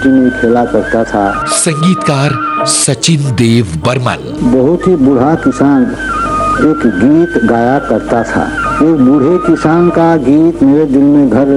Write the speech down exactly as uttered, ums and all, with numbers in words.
मिट्टी में खेला करता था। संगीतकार सचिन देव बर्मन। बहुत ही बूढ़ा किसान एक गीत गाया करता था। एक बूढ़े किसान का गीत मेरे दिल में घर